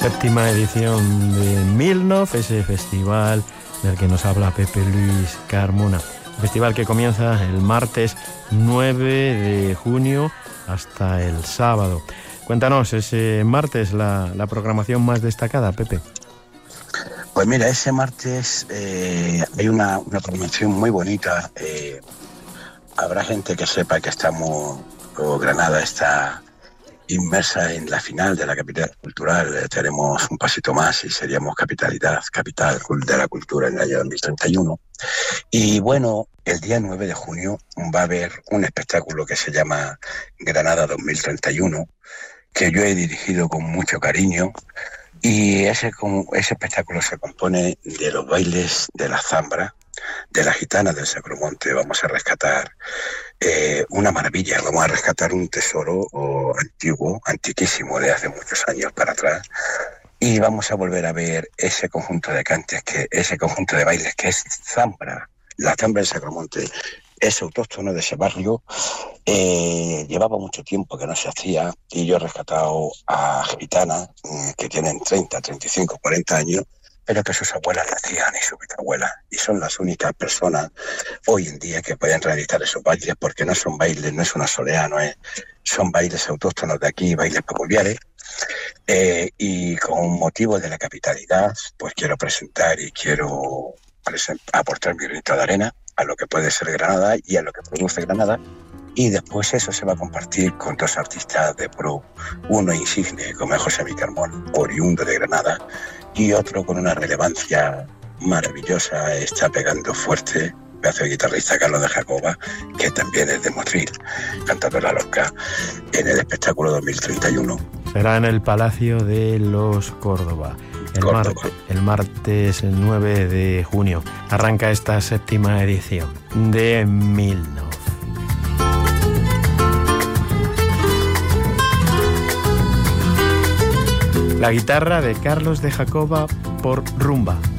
Séptima edición de Milnov, ese festival del que nos habla Pepe Luis Carmona. Festival que comienza el martes 9 de junio hasta el sábado. Cuéntanos, ese martes la programación más destacada, Pepe. Pues mira, ese martes hay una programación muy bonita. Habrá gente que sepa que Granada está inmersa en la final de la capital cultural. Tenemos un pasito más y seríamos capital de la cultura en el año 2031. Y bueno, el día 9 de junio va a haber un espectáculo que se llama Granada 2031, que yo he dirigido con mucho cariño. Y ese espectáculo se compone de los bailes de la zambra, de las gitanas del Sacromonte. Vamos a rescatar una maravilla, vamos a rescatar un tesoro antiguo, antiquísimo, de hace muchos años para atrás. Y vamos a volver a ver ese conjunto de cantes, ese conjunto de bailes que es zambra. La zambra del Sacromonte es autóctono de ese barrio. Llevaba mucho tiempo que no se hacía y yo he rescatado a gitanas que tienen 30, 35, 40 años, pero que sus abuelas lo hacían y su bisabuela, y son las únicas personas hoy en día que pueden realizar esos bailes, porque no son bailes, no es una soleá, son bailes autóctonos de aquí, bailes peculiares. Y con motivo de la capitalidad, pues quiero presentar y quiero aportar mi granito de arena a lo que puede ser Granada y a lo que produce Granada. Y después eso se va a compartir con dos artistas de pro, uno insigne como es José Mi Carmona, oriundo de Granada, y otro con una relevancia maravillosa, está pegando fuerte, pedazo de guitarrista, Carlos de Jacoba, que también es de Motril, cantadora loca, en el espectáculo 2031. Será en el Palacio de los Córdoba. El martes 9 de junio arranca esta séptima edición de Milnov. La guitarra de Carlos de Jacoba por Rumba.